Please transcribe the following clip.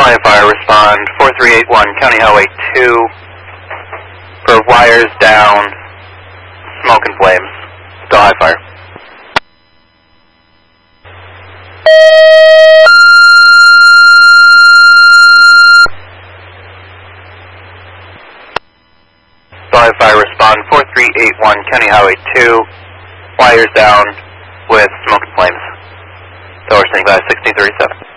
Delhi Fire, respond 4381 County Highway 2 for wires down, smoke and flames. Delhi Fire. Delhi Fire, respond 4381 County Highway 2, wires down with smoke and flames. Tower standing by 1637.